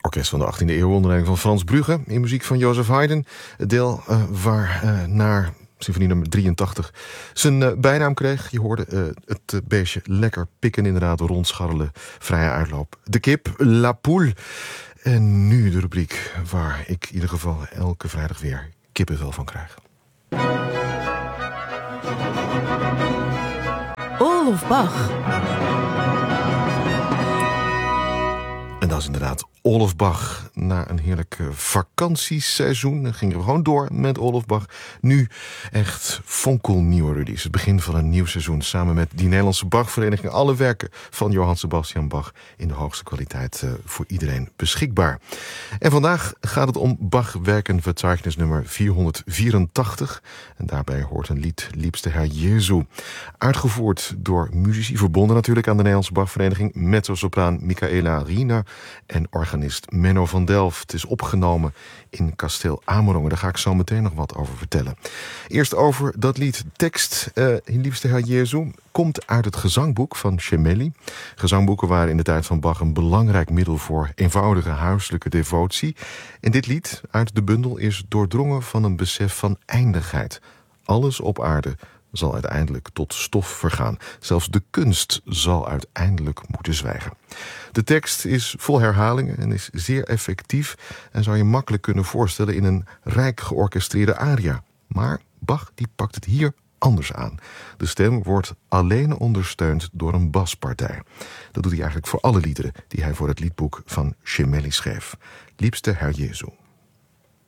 orkest van de 18e eeuw onder leiding van Frans Brugge in muziek van Joseph Haydn. Het deel naar symfonie nummer 83 zijn bijnaam kreeg. Je hoorde het beestje lekker pikken, inderdaad, rondscharrelen, vrije uitloop. De kip, La Poule. En nu de rubriek waar ik in ieder geval elke vrijdag weer kippenvel van krijg. Olof Bach. En dat is inderdaad Olof Bach. Na een heerlijk vakantieseizoen gingen we gewoon door met Olof Bach. Nu echt fonkelnieuwe release. Het begin van een nieuw seizoen samen met die Nederlandse Bachvereniging. Alle werken van Johann Sebastian Bach in de hoogste kwaliteit voor iedereen beschikbaar. En vandaag gaat het om Bach-werkenverzeichnis nummer 484. En daarbij hoort een lied, Liebste Herr Jesu. Uitgevoerd door muzici, verbonden natuurlijk aan de Nederlandse Bachvereniging. Mezzosopraan Michaela Riener en organist Menno van Delft. Het is opgenomen in Kasteel Amerongen. Daar ga ik zo meteen nog wat over vertellen. Eerst over dat lied. Tekst, Liebste Herr Jesu, komt uit het gezangboek van Gemelli. Gezangboeken waren in de tijd van Bach een belangrijk middel voor eenvoudige huiselijke devotie. En dit lied uit de bundel is doordrongen van een besef van eindigheid. Alles op aarde zal uiteindelijk tot stof vergaan. Zelfs de kunst zal uiteindelijk moeten zwijgen. De tekst is vol herhalingen en is zeer effectief en zou je makkelijk kunnen voorstellen in een rijk georchestreerde aria. Maar Bach die pakt het hier anders aan. De stem wordt alleen ondersteund door een baspartij. Dat doet hij eigenlijk voor alle liederen die hij voor het liedboek van Gemelli schreef. Liebste Herr Jesu.